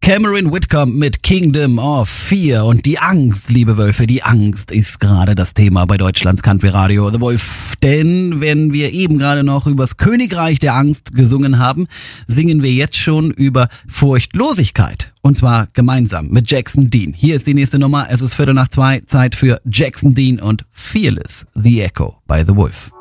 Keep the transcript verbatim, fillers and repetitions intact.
Cameron Whitcomb mit Kingdom of Fear. Und die Angst, liebe Wölfe, die Angst ist gerade das Thema bei Deutschlands Country Radio The Wolf. Denn wenn wir eben gerade noch übers Königreich der Angst gesungen haben, singen wir jetzt schon über Furchtlosigkeit. Und zwar gemeinsam mit Jackson Dean. Hier ist die nächste Nummer. Es ist Viertel nach zwei. Zeit für Jackson Dean und Fearless, The Echo bei The Wolf.